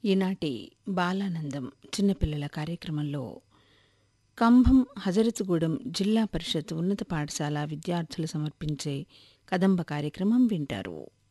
ఈనాటి బాలానందం చిన్నపిల్లల కార్యక్రమంలో కంభం హజరత్గూడెం జిల్లా పరిషత్ ఉన్నత పాఠశాల విద్యార్థులు సమర్పించే కదంబ కార్యక్రమం వింటారు.